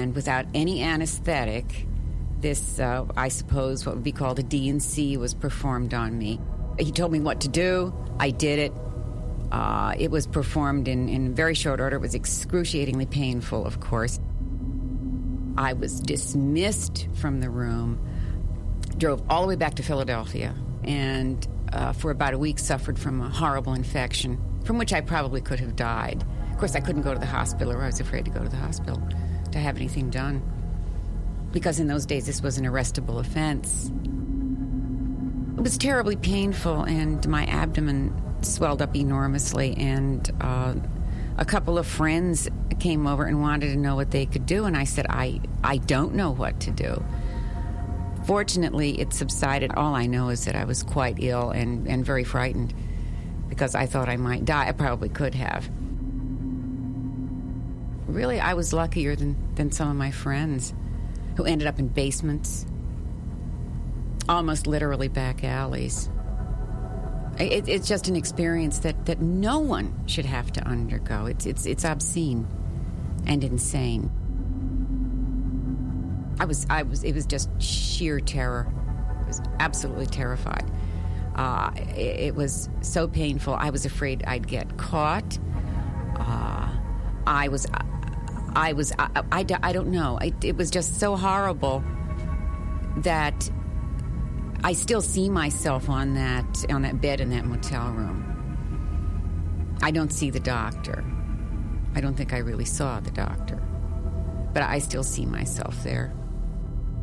And without any anesthetic, this, I suppose, what would be called a D&C was performed on me. He told me what to do. I did it. It was performed in very short order. It was excruciatingly painful, of course. I was dismissed from the room, drove all the way back to Philadelphia, and for about a week suffered from a horrible infection, from which I probably could have died. Of course, I couldn't go to the hospital, or I was afraid to go to the hospital to have anything done, because in those days this was an arrestable offense. It was terribly painful, and my abdomen swelled up enormously, and a couple of friends came over and wanted to know what they could do, and I said, I don't know what to do. Fortunately, it subsided. All I know is that I was quite ill and very frightened, because I thought I might die. I probably could have. Really, I was luckier than some of my friends who ended up in basements, almost literally back alleys. It's just an experience that no one should have to undergo. It's obscene and insane. It was just sheer terror. I was absolutely terrified. It was so painful. I was afraid I'd get caught. I don't know. It was just so horrible that I still see myself on that bed in that motel room. I don't see the doctor. I don't think I really saw the doctor. But I still see myself there.